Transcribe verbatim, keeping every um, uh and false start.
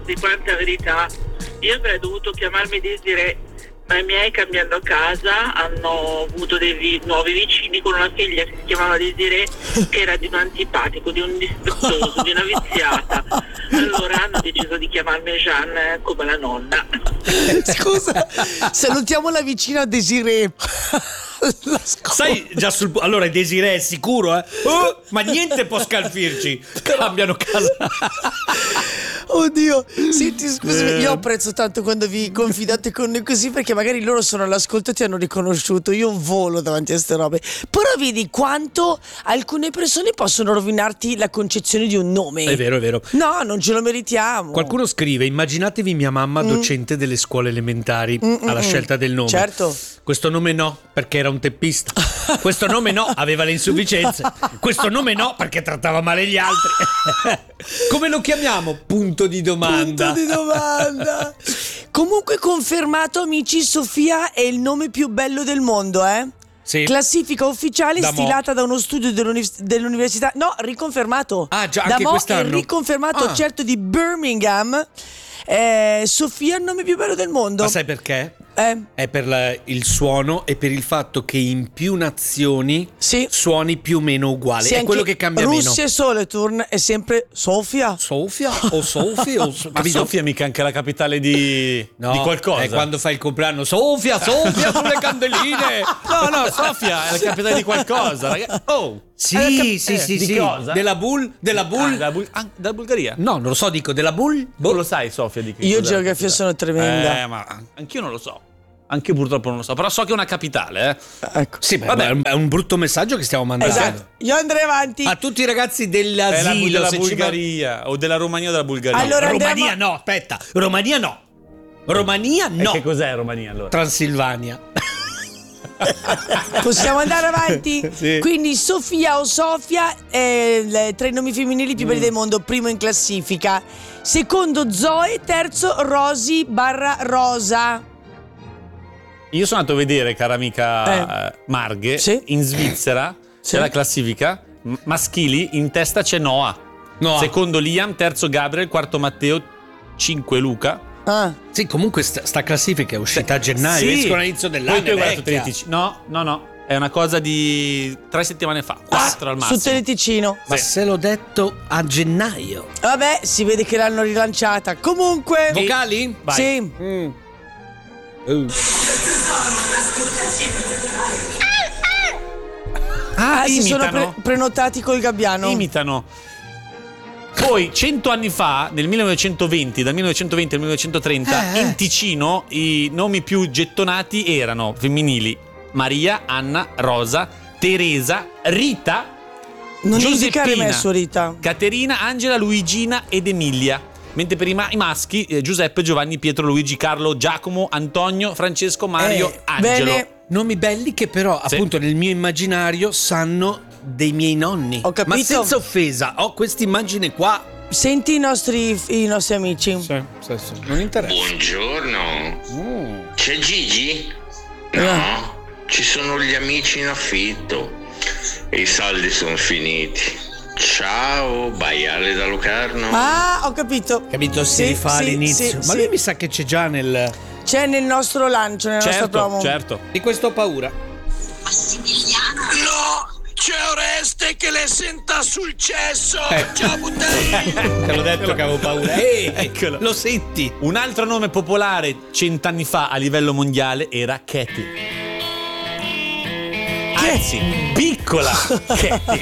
di quanta verità. Io avrei dovuto chiamarmi Desiree, ma i miei, cambiando casa, hanno avuto dei vi- nuovi vicini con una figlia che si chiamava Desiree, che era di un antipatico, di un dispettoso, di una viziata. Allora hanno deciso di chiamarmi Jeanne come la nonna. Scusa, salutiamo la vicina Desiree. Sai già sul allora Desiree è sicuro, eh? Oh, ma niente può scalfirci. Cambiano casa. Oddio, senti, scusami, io apprezzo tanto quando vi confidate con noi così, perché magari loro sono all'ascolto e ti hanno riconosciuto. Io volo davanti a ste robe. Però vedi quanto alcune persone possono rovinarti la concezione di un nome. È vero, è vero. No, non ce lo meritiamo. Qualcuno scrive: immaginatevi mia mamma docente mm. delle scuole elementari mm, alla mm, scelta del nome. Certo. Questo nome no, perché era un teppista. Questo nome no, aveva le insufficienze. Questo nome no, perché trattava male gli altri. Come lo chiamiamo? Punto di domanda. Punto di domanda. Comunque confermato, amici, Sofia è il nome più bello del mondo, eh? Sì. Classifica ufficiale da stilata mo. da uno studio dell'univers- dell'università. No, riconfermato. Ah, già, da anche mo quest'anno. è riconfermato, ah. certo, di Birmingham. Eh, Sofia è il nome più bello del mondo. Ma sai perché? Eh. È per la, il suono e per il fatto che in più nazioni sì. suoni più o meno uguali. Sì, è quello che cambia Russia meno. Russia e Solothurn è sempre Sofia. Sofia o Sofia o Ma Sofia è mica anche la capitale di, no, di qualcosa. È quando fai il compleanno. Sofia, Sofia sulle candeline. No, no, Sofia è la capitale di qualcosa, ragazzi. Oh, sì, cap- sì, eh, sì, di sì. cosa? Della Bull, della Bull. Ah, della, Bul- ah, della Bulgaria. No, non lo so, dico della Bull. Boh. Non lo sai, Sofia, di che Io cos'è geografia sono tremenda. Eh, ma anch'io non lo so. Anche io purtroppo non lo so, però so che è una capitale, eh. Ecco. Sì, beh, vabbè, è un brutto messaggio che stiamo mandando. Esatto. Io andrei avanti. A tutti i ragazzi dell'asilo, della se Bulgaria ci... o della Romania o della Bulgaria. Allora, Romania andiamo... no, aspetta. Romania no. Romania no. E che cos'è Romania allora? Transilvania. Possiamo andare avanti? Sì. Quindi Sofia o Sofia è le, tra i nomi femminili più belli mm. del mondo, primo in classifica. Secondo Zoe, terzo Rosy barra Rosa. Io sono andato a vedere, cara amica eh. Marghe, sì. in Svizzera sì. c'è la classifica m- maschili, in testa c'è Noah. Noah. Secondo Liam, terzo Gabriel, quarto Matteo, cinque Luca. Ah. Sì, comunque sta, sta classifica è uscita a gennaio, sì. escono all'inizio dell'anno. Poi tu hai guardato Teleticino. No, no, no. È una cosa di tre settimane fa, quattro ah, al massimo. Su Teleticino. Ma sì. se l'ho detto a gennaio. Vabbè, si vede che l'hanno rilanciata. Comunque. Vocali? Vai. Sì. Mm. Uh. Ah, ah si imitano. sono pre- prenotati col gabbiano. Imitano. Poi cento anni fa, nel millenovecentoventi, dal millenovecentoventi al millenovecentotrenta, eh, eh. in Ticino i nomi più gettonati erano femminili: Maria, Anna, Rosa, Teresa, Rita, non indicare Giuseppina, messo Rita, Caterina, Angela, Luigina ed Emilia. Mentre per i, ma- i maschi eh, Giuseppe, Giovanni, Pietro, Luigi, Carlo, Giacomo, Antonio, Francesco, Mario, eh, Angelo. Bene. Nomi belli che però sì. appunto nel mio immaginario sanno dei miei nonni. Ho capito. Ma senza offesa, ho questa immagine qua. Senti i nostri, i nostri amici. Sì, sì, sì. Non interessa. Buongiorno. Mm. C'è Gigi? No, Eh. ci sono gli amici in affitto e i saldi sono finiti. Ciao, Baiale da Locarno. Ah, ho capito. Capito, si Sì, rifà sì, all'inizio. sì, Ma sì. lui mi sa che c'è già nel. C'è nel nostro lancio, nella nostra Certo, promo. certo. Di questo ho paura. No, c'è Oreste che le senta sul cesso. Eh. Ciao Buttei. Te l'ho detto che avevo paura. Ehi, Eccolo. lo senti? Un altro nome popolare cent'anni fa a livello mondiale era Katy. Anzi, piccola Katy.